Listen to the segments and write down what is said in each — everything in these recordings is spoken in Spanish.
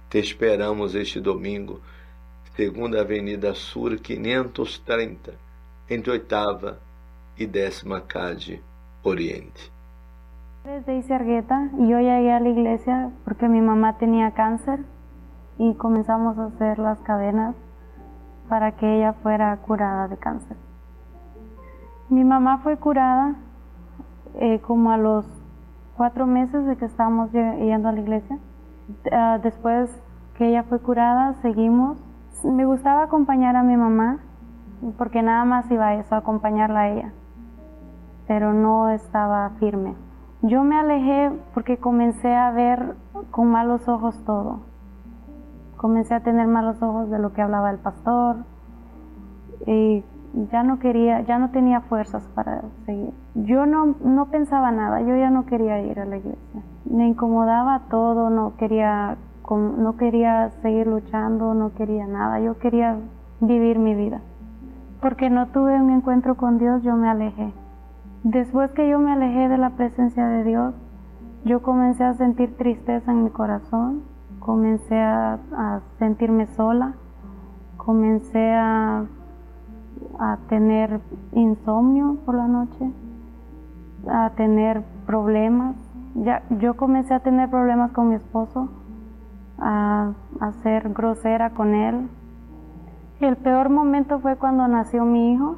Te esperamos este domingo, segunda Avenida Sur 530, entre 8ª y 10ª calle Oriente. Daisy Argueta, y yo llegué a la iglesia porque mi mamá tenía cáncer y comenzamos a hacer las cadenas para que ella fuera curada de cáncer. Mi mamá fue curada como a los 4 meses de que estábamos yendo a la iglesia. Después que ella fue curada, seguimos. Me gustaba acompañar a mi mamá porque nada más iba a eso, a acompañarla a ella, pero no estaba firme. Yo me alejé porque comencé a ver con malos ojos todo. Comencé a tener malos ojos de lo que hablaba el pastor y ya no tenía fuerzas para seguir. Yo no pensaba nada, yo ya no quería ir a la iglesia. Me incomodaba todo, no quería seguir luchando, no quería nada, yo quería vivir mi vida. Porque no tuve un encuentro con Dios, yo me alejé. Después que yo me alejé de la presencia de Dios, yo comencé a sentir tristeza en mi corazón, comencé a sentirme sola, comencé a tener insomnio por la noche, a tener problemas. Yo comencé a tener problemas con mi esposo, a ser grosera con él. El peor momento fue cuando nació mi hijo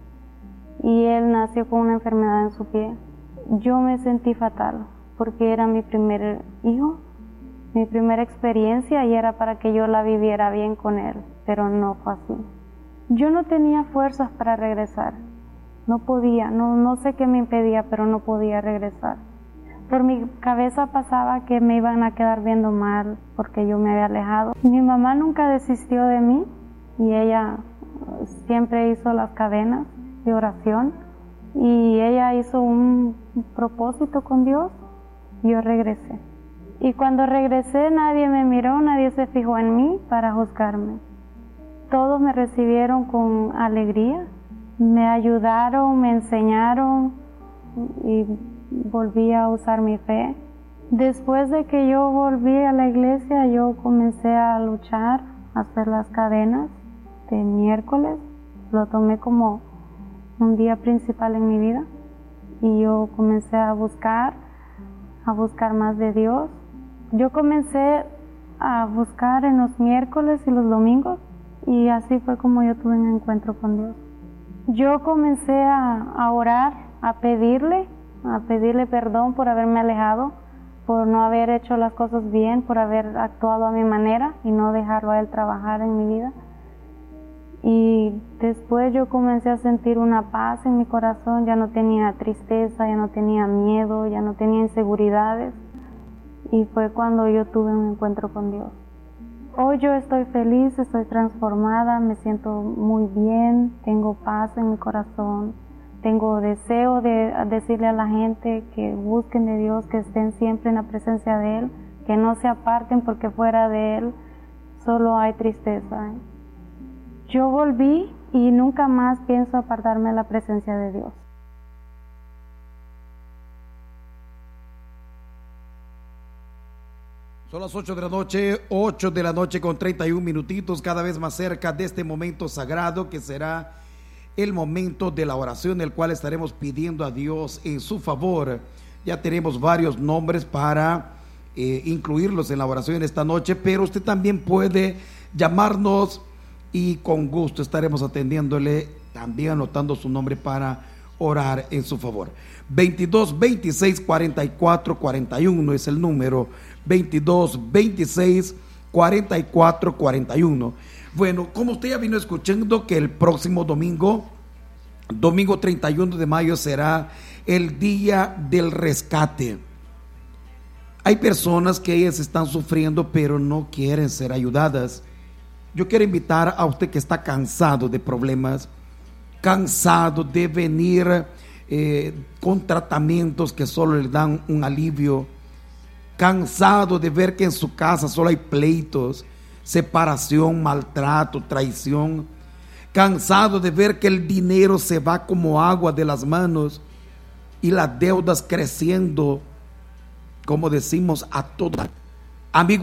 y él nació con una enfermedad en su pie. Yo me sentí fatal porque era mi primer hijo, mi primera experiencia, y era para que yo la viviera bien con él, pero no fue así. Yo no tenía fuerzas para regresar, no podía, no sé qué me impedía, pero no podía regresar. Por mi cabeza pasaba que me iban a quedar viendo mal porque yo me había alejado. Mi mamá nunca desistió de mí y ella siempre hizo las cadenas de oración y ella hizo un propósito con Dios. Yo regresé. Y cuando regresé nadie me miró, nadie se fijó en mí para juzgarme. Todos me recibieron con alegría, me ayudaron, me enseñaron y volví a usar mi fe. Después de que yo volví a la iglesia, yo comencé a luchar, a hacer las cadenas de miércoles. Lo tomé como un día principal en mi vida y yo comencé a buscar más de Dios. Yo comencé a buscar en los miércoles y los domingos y así fue como yo tuve un encuentro con Dios. Yo comencé a orar, a pedirle perdón por haberme alejado, por no haber hecho las cosas bien, por haber actuado a mi manera y no dejarlo a Él trabajar en mi vida. Y después yo comencé a sentir una paz en mi corazón, ya no tenía tristeza, ya no tenía miedo, ya no tenía inseguridades. Y fue cuando yo tuve un encuentro con Dios. Hoy yo estoy feliz, estoy transformada, me siento muy bien, tengo paz en mi corazón, tengo deseo de decirle a la gente que busquen de Dios, que estén siempre en la presencia de Él, que no se aparten porque fuera de Él solo hay tristeza. Yo volví y nunca más pienso apartarme de la presencia de Dios. Son las 8 de la noche con 31 minutitos, cada vez más cerca de este momento sagrado que será el momento de la oración, el cual estaremos pidiendo a Dios en su favor. Ya tenemos varios nombres para incluirlos en la oración esta noche, pero usted también puede llamarnos y con gusto estaremos atendiéndole, también anotando su nombre para orar en su favor. 22 26 44 41 es el número, 22 26 44 41. Bueno, como usted ya vino escuchando que el próximo domingo 31 de mayo será el día del rescate. Hay personas que ellas están sufriendo pero no quieren ser ayudadas. Yo quiero invitar a usted que está cansado de problemas, cansado de venir con tratamientos que solo le dan un alivio, cansado de ver que en su casa solo hay pleitos, separación, maltrato, traición, cansado de ver que el dinero se va como agua de las manos y las deudas creciendo, como decimos, a todo. Amigo